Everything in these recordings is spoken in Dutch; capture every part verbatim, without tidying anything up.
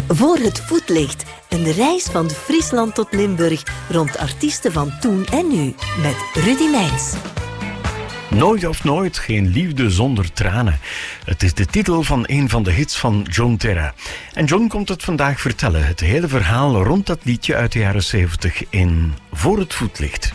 Voor het voetlicht. Een reis van Friesland tot Limburg rond artiesten van toen en nu. Met Rudy Meijns. Nooit of nooit, geen liefde zonder tranen. Het is de titel van een van de hits van John Terra. En John komt het vandaag vertellen. Het hele verhaal rond dat liedje uit de jaren zeventig in Voor het voetlicht.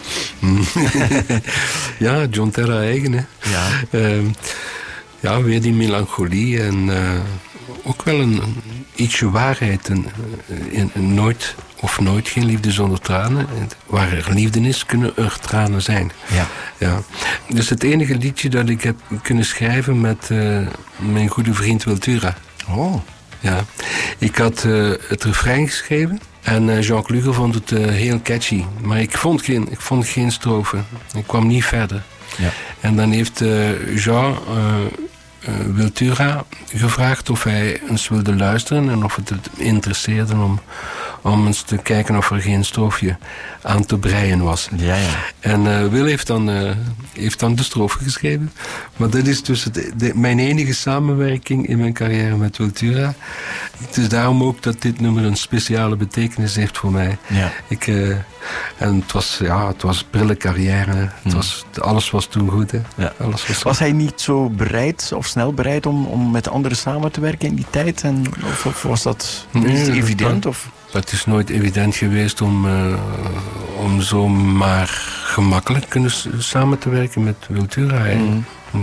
Ja, John Terra eigen, hè. Ja. Uh, ja, weer die melancholie en uh, ook wel een, een ietsje waarheid. En, in, in nooit of nooit geen liefde zonder tranen. Waar er liefde is, kunnen er tranen zijn. Ja. Ja. Dus het enige liedje dat ik heb kunnen schrijven met uh, mijn goede vriend Wiltura. Oh. Ja. Ik had uh, het refrein geschreven. En uh, Jean Kluger vond het uh, heel catchy. Maar ik vond geen, ik vond geen strofe. Ik kwam niet verder. Ja. En dan heeft uh, Jean uh, uh, Wiltura gevraagd of hij eens wilde luisteren en of het het interesseerde om, om eens te kijken of er geen stroofje aan te breien was. Ja, ja. En uh, Wil heeft dan, uh, heeft dan de strofe geschreven. Maar dat is dus het, de, mijn enige samenwerking in mijn carrière met Wiltura. Het is daarom ook dat dit nummer een speciale betekenis heeft voor mij. Ja. Ik, uh, en het was, ja, het was prille carrière. Het hmm. was, alles was toen goed. Hè. Ja. Alles was, was hij niet zo bereid of snel bereid om, om met anderen samen te werken in die tijd? En, of, of was dat niet nee, evident? Dat, of? Het is nooit evident geweest om, uh, om zomaar gemakkelijk kunnen s- samen te werken met Wiltura. Mm.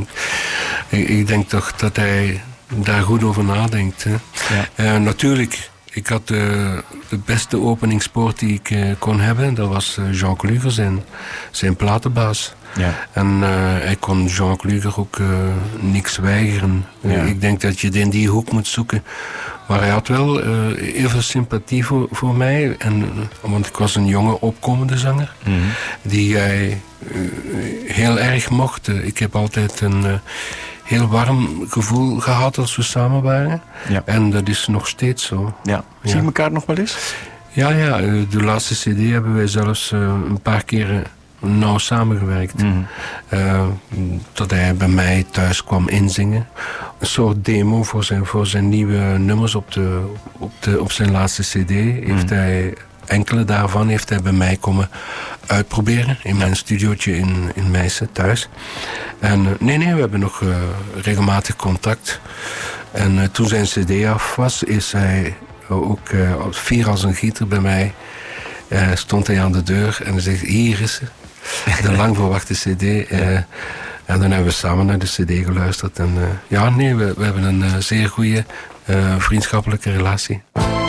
Ik, ik denk toch dat hij daar goed over nadenkt. Hè. Ja. Uh, natuurlijk, ik had uh, de beste openingspoort die ik uh, kon hebben. Dat was uh, Jean Kluger, zijn, zijn platenbaas. Ja. En uh, hij kon Jean Kluger ook uh, niks weigeren. Ja. Uh, ik denk dat je in die hoek moet zoeken. Maar hij had wel uh, heel veel sympathie voor, voor mij. En, uh, want ik was een jonge opkomende zanger. Mm-hmm. Die hij uh, heel erg mocht. Uh, ik heb altijd een uh, heel warm gevoel gehad als we samen waren. Ja. En dat is nog steeds zo. Ja. Zie je ja. elkaar nog wel eens? Ja, ja. Uh, de laatste cd hebben wij zelfs uh, een paar keren nauw samengewerkt. Mm. Uh, dat hij bij mij thuis kwam inzingen. Een soort demo voor zijn, voor zijn nieuwe nummers op, de, op, de, op zijn laatste cd. Heeft mm. hij, enkele daarvan heeft hij bij mij komen uitproberen. In mijn studiootje in, in Meissen thuis. En uh, nee, nee, we hebben nog uh, regelmatig contact. En uh, toen zijn cd af was, is hij ook uh, fier als een gieter bij mij. Uh, stond hij aan de deur en hij zegt, hier is ze. De lang verwachte cd. Uh, en dan hebben we samen naar de cd geluisterd. En uh, ja, nee, we, we hebben een uh, zeer goede uh, vriendschappelijke relatie.